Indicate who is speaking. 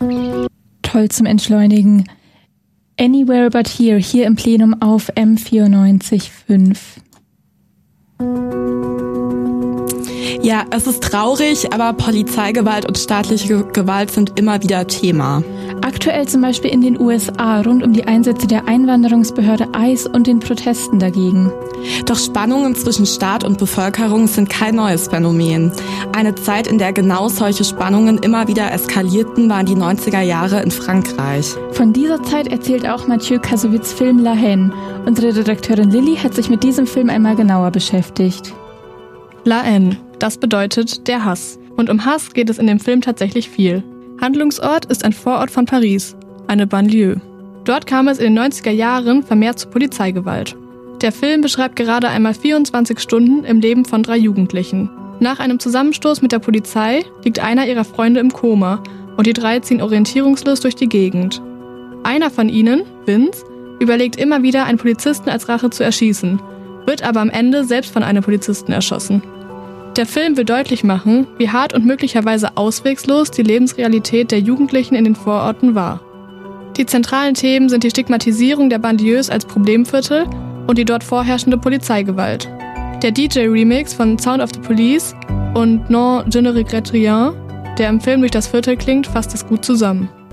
Speaker 1: Toll zum Entschleunigen. Anywhere but here, hier im Plenum auf M94.5.
Speaker 2: Ja, es ist traurig, aber Polizeigewalt und staatliche Gewalt sind immer wieder Thema.
Speaker 1: Aktuell zum Beispiel in den USA rund um die Einsätze der Einwanderungsbehörde ICE und den Protesten dagegen.
Speaker 2: Doch Spannungen zwischen Staat und Bevölkerung sind kein neues Phänomen. Eine Zeit, in der genau solche Spannungen immer wieder eskalierten, waren die 90er Jahre in Frankreich.
Speaker 1: Von dieser Zeit erzählt auch Mathieu Kassovitz' Film La Haine. Unsere Redakteurin Lilly hat sich mit diesem Film einmal genauer beschäftigt.
Speaker 3: La Haine, das bedeutet der Hass. Und um Hass geht es in dem Film tatsächlich viel. Handlungsort ist ein Vorort von Paris, eine Banlieue. Dort kam es in den 90er Jahren vermehrt zu Polizeigewalt. Der Film beschreibt gerade einmal 24 Stunden im Leben von 3 Jugendlichen. Nach einem Zusammenstoß mit der Polizei liegt einer ihrer Freunde im Koma und die 3 ziehen orientierungslos durch die Gegend. Einer von ihnen, Vince, überlegt immer wieder, einen Polizisten als Rache zu erschießen, wird aber am Ende selbst von einem Polizisten erschossen. Der Film will deutlich machen, wie hart und möglicherweise auswegslos die Lebensrealität der Jugendlichen in den Vororten war. Die zentralen Themen sind die Stigmatisierung der Banlieues als Problemviertel und die dort vorherrschende Polizeigewalt. Der DJ-Remix von Sound of the Police und Non, je ne regrette rien, der im Film durch das Viertel klingt, fasst es gut zusammen.